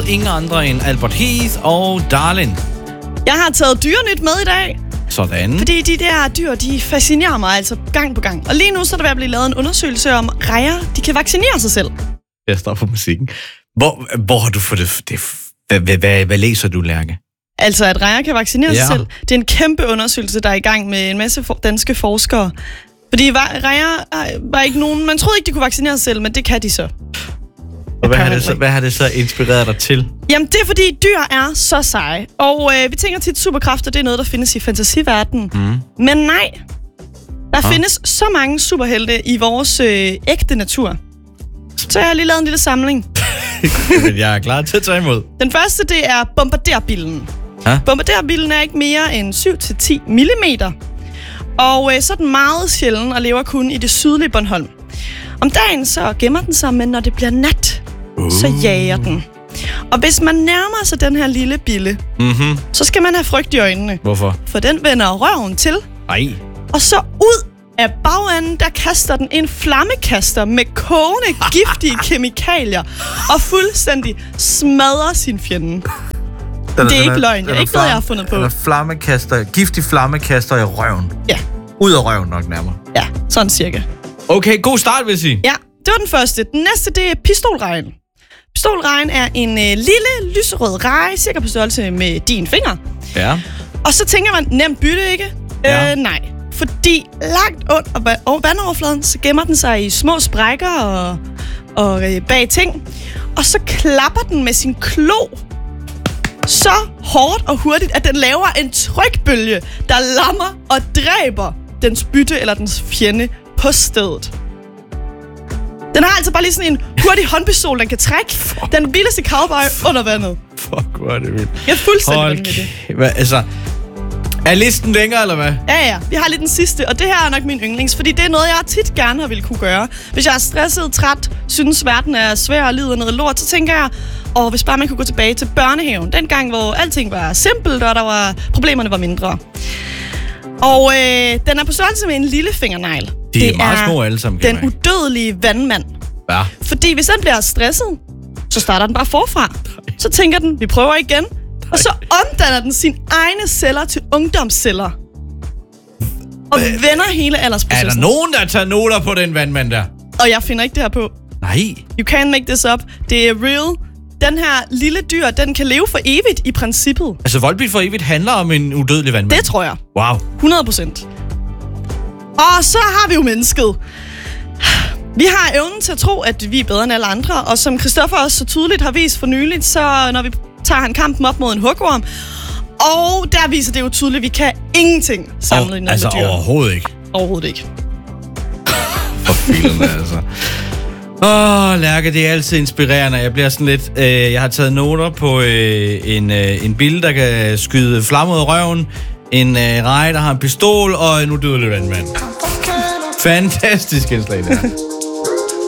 ingen andre end Albert Heath og Darlin. Jeg har taget dyrenyt med i dag. Sådan. Fordi de der dyr, de fascinerer mig altså gang på gang. Og lige nu så er der ved at blive lavet en undersøgelse om rejer, de kan vaccinere sig selv. Jeg står på musikken. Hvor har du fået det? Hvad læser du, Lærke? Altså, at rejer kan vaccinere sig selv. Det er en kæmpe undersøgelse, der er i gang med en masse danske forskere. Fordi rejer var ikke nogen... Man troede ikke, de kunne vaccinere sig selv, men det kan de så. Og hvad har det så inspireret dig til? Jamen, det er fordi dyr er så seje. Og vi tænker tit, superkræfter, det er noget, der findes i fantasiverdenen. Men nej, der findes så mange superhelte i vores ægte natur. Så jeg har lige lavet en lille samling. Jeg er klar til at tage imod. Den første, det er bombarderbillen. Bombarderbillen er ikke mere end 7-10 millimeter. Og så er den meget sjælden og lever kun i det sydlige Bornholm. Om dagen så gemmer den sig, men når det bliver nat, så jager den. Og hvis man nærmer sig den her lille bille, så skal man have frygt i øjnene. Hvorfor? For den vender røven til. Ej. Og så ud af bagenden, der kaster den en flammekaster med kogende, giftige kemikalier og fuldstændig smadrer sin fjende. Det er ikke løgn. Det er ikke noget, jeg har fundet på. Giftig flammekaster i røven. Ja. Ud af røven nok nærmere. Ja, sådan cirka. Okay, god start, vil jeg sige. Ja, det var den første. Den næste, det er pistolrejen. Pistolrejen er en lille, lyserød reje, cirka på størrelse med din finger. Ja. Og så tænker man, nemt bytte, ikke? Ja. Nej. Fordi langt under vandoverfladen, så gemmer den sig i små sprækker og bag ting. Og så klapper den med sin klo så hårdt og hurtigt, at den laver en trykbølge, der lammer og dræber dens bytte eller dens fjende på stedet. Den har altså bare lige sådan en hurtig håndpistol, den kan trække. Den vildeste cowboy under vandet. Fuck, hvor er det vildt. Jeg er fuldstændig vanvittig. Altså, er listen længere, eller hvad? Ja. Vi har lige den sidste, og det her er nok min yndlings, fordi det er noget, jeg tit gerne har ville kunne gøre. Hvis jeg er stresset, træt, synes verden er svær og lider noget lort, så tænker jeg, hvis bare man kunne gå tilbage til børnehaven. Den gang, hvor alting var simpelt, og problemerne var mindre. Og den er på størrelse med en lille fingernegl. De er meget små alle sammen. Den udødelige vandmand. Ja. Fordi hvis den bliver stresset, så starter den bare forfra. Så tænker den, vi prøver igen. Og så omdanner den sine egne celler til ungdomsceller. Og vender hele aldersprocessen. Er der nogen, der tager noter på den vandmand der? Og jeg finder ikke det her på. Nej. You can't make this up. Det er real. Den her lille dyr, den kan leve for evigt i princippet. Altså Volbeat for evigt handler om en udødelig vandmand? Det tror jeg. Wow. 100%. Og så har vi jo mennesket. Vi har evnen til at tro, at vi er bedre end alle andre. Og som Christoffer også så tydeligt har vist for nyligt, så når vi tager han kampen op mod en hugorm. Og der viser det jo tydeligt, at vi kan ingenting sammenlignet med dyr. Altså overhovedet ikke? Overhovedet ikke. For filerne, altså. Lærke, det er altid inspirerende. Jeg bliver sådan lidt... jeg har taget noter på en bil, der kan skyde flamme ud af røven. En reje, der har en pistol, og en udødelig vandmand. Fantastisk indslag, det her.